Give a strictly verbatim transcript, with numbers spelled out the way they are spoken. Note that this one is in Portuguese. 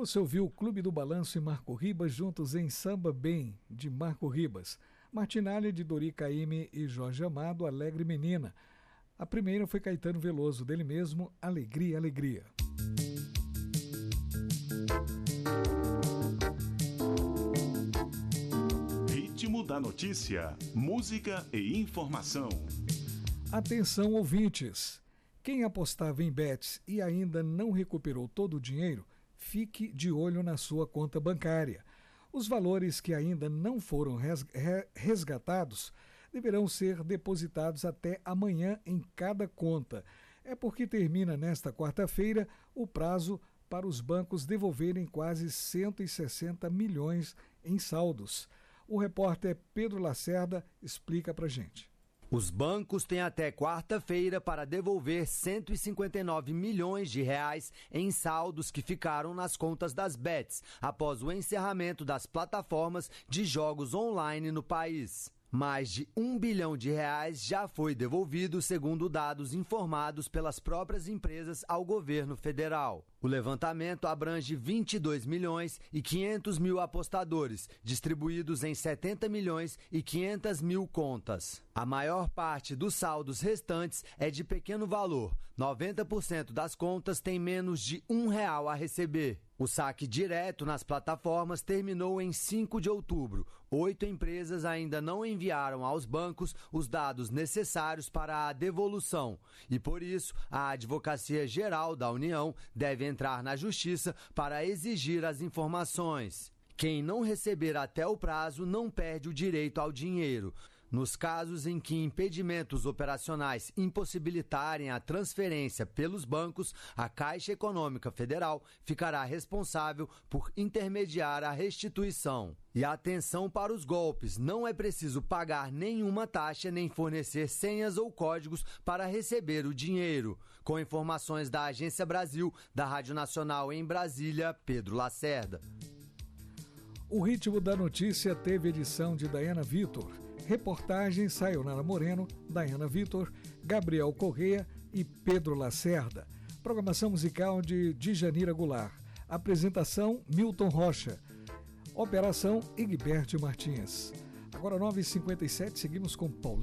Você ouviu o Clube do Balanço e Marco Ribas juntos em Samba Bem, de Marco Ribas. Martinalha, de Dori Caymmi e Jorge Amado, Alegre Menina. A primeira foi Caetano Veloso, dele mesmo, Alegria, Alegria. Ritmo da notícia, música e informação. Atenção, ouvintes! Quem apostava em bets e ainda não recuperou todo o dinheiro, fique de olho na sua conta bancária. Os valores que ainda não foram resgatados deverão ser depositados até amanhã em cada conta. É porque termina nesta quarta-feira o prazo para os bancos devolverem quase cento e sessenta milhões em saldos. O repórter Pedro Lacerda explica pra gente. Os bancos têm até quarta-feira para devolver cento e cinquenta e nove milhões de reais em saldos que ficaram nas contas das bets após o encerramento das plataformas de jogos online no país. Mais de um bilhão de reais já foi devolvido, segundo dados informados pelas próprias empresas ao governo federal. O levantamento abrange vinte e dois milhões e quinhentos mil apostadores, distribuídos em setenta milhões e quinhentas mil contas. A maior parte dos saldos restantes é de pequeno valor. noventa por cento das contas têm menos de um real a receber. O saque direto nas plataformas terminou em cinco de outubro. Oito empresas ainda não enviaram aos bancos os dados necessários para a devolução. E por isso, a Advocacia Geral da União deve entrar na Justiça para exigir as informações. Quem não receber até o prazo não perde o direito ao dinheiro. Nos casos em que impedimentos operacionais impossibilitarem a transferência pelos bancos, a Caixa Econômica Federal ficará responsável por intermediar a restituição. E atenção para os golpes, não é preciso pagar nenhuma taxa nem fornecer senhas ou códigos para receber o dinheiro. Com informações da Agência Brasil, da Rádio Nacional em Brasília, Pedro Lacerda. O Ritmo da Notícia teve edição de Dayana Vitor, reportagem Sayonara Moreno, Dayana Vitor, Gabriel Corrêa e Pedro Lacerda. Programação musical de Djanira Goulart. Apresentação Milton Rocha. Operação Egberto Martins. Agora nove e cinquenta e sete, seguimos com Paulinho.